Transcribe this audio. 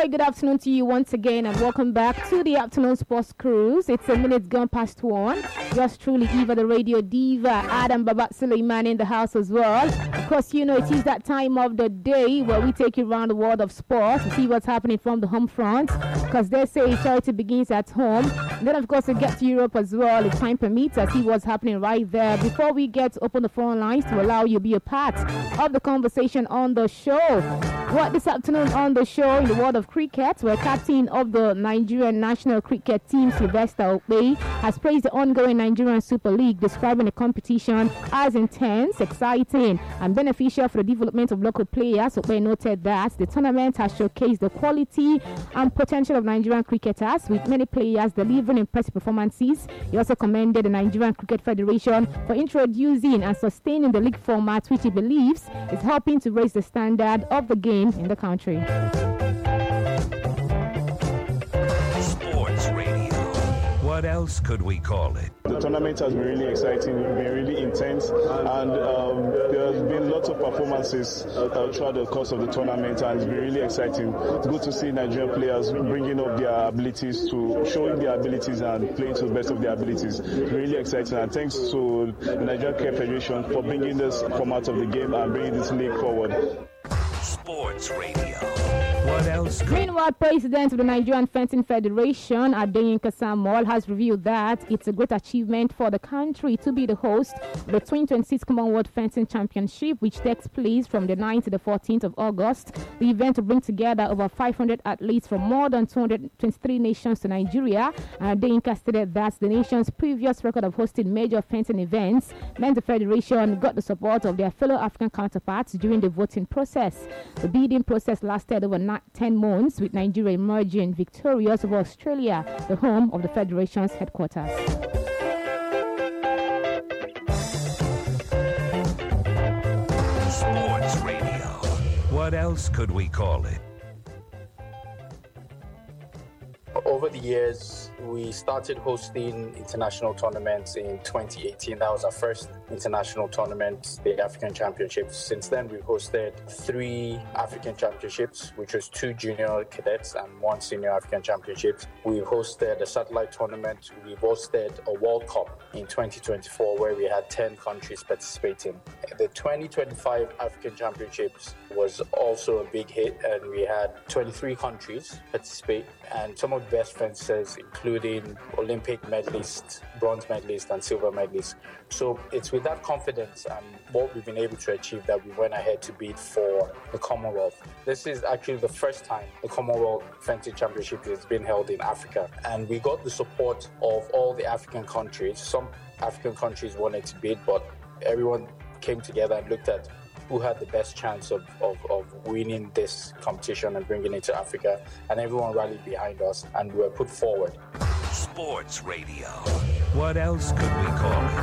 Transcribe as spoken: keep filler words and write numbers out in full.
very good afternoon to you once again, and welcome back to the Afternoon Sports Cruise. It's a minute gone past one. Yours truly, Eva the Radio Diva, Adam Babat Suleiman in the house as well. Of course, you know it is that time of the day where we take you around the world of sports to see what's happening from the home front, because they say charity begins at home. And then, of course, we get to Europe as well, if time permits, to see what's happening right there. Before we get to open the phone lines to allow you to be a part of the conversation on the show. What this afternoon on the show in the world of cricket, where captain of the Nigerian national cricket team, Sylvester Okpei, has praised the ongoing Nigerian Super League, describing the competition as intense, exciting, and beneficial for the development of local players. Okpei noted that the tournament has showcased the quality and potential of Nigerian cricketers, with many players delivering impressive performances. He also commended the Nigerian Cricket Federation for introducing and sustaining the league format, which he believes is helping to raise the standard of the game in the country. Sports Radio. What else could we call it? The tournament has been really exciting, been really intense, and um, there has been lots of performances uh, throughout the course of the tournament, and it's been really exciting. It's good to see Nigerian players bringing up their abilities, to showing their abilities and playing to the best of their abilities. It's really exciting, and thanks to the Nigerian Cricket Federation for bringing this format of the game and bringing this league forward. Sports Radio. What else? Meanwhile, President of the Nigerian Fencing Federation, Adeyinka Samuel, has revealed that it's a great achievement for the country to be the host of the twenty twenty-six Commonwealth Fencing Championship, which takes place from the ninth to the fourteenth of August. The event will bring together over five hundred athletes from more than two hundred twenty-three nations to Nigeria. And Adeyinka stated that the nation's previous record of hosting major fencing events meant the Federation got the support of their fellow African counterparts during the voting process. The bidding process lasted over ten months, with Nigeria emerging victorious over Australia, the home of the Federation's headquarters. Sports Radio. What else could we call it? Over the years, we started hosting international tournaments in twenty eighteen. That was our first international tournament, the African Championships. Since then, we've hosted three African Championships, which was two junior cadets and one senior African Championships. We've hosted a satellite tournament. We've hosted a World Cup in twenty twenty-four, where we had ten countries participating. The twenty twenty-five African Championships was also a big hit, and we had twenty-three countries participate, and some of the best fencers, including Olympic medalists, bronze medalists, and silver medalists. So it's with that confidence and what we've been able to achieve that we went ahead to bid for the Commonwealth. This is actually the first time the Commonwealth Fencing Championship has been held in Africa, and we got the support of all the African countries. Some African countries wanted to bid, but everyone came together and looked at who had the best chance of, of, of winning this competition and bringing it to Africa, and everyone rallied behind us and we were put forward. Sports Radio. What else could we call it?